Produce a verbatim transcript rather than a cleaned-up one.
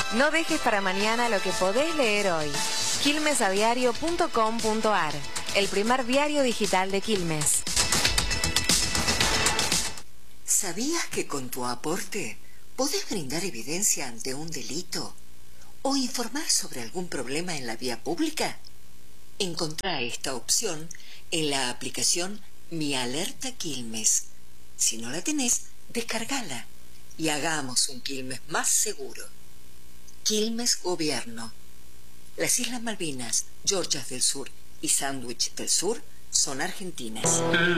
No dejes para mañana lo que podés leer hoy. quilmes a diario punto com punto ar, el primer diario digital de Quilmes. ¿Sabías que con tu aporte podés brindar evidencia ante un delito o informar sobre algún problema en la vía pública? Encontrá esta opción en la aplicación Mi Alerta Quilmes. Si no la tenés, descargala y hagamos un Quilmes más seguro. Quilmes Gobierno. Las Islas Malvinas, Georgias del Sur y Sandwich del Sur son argentinas.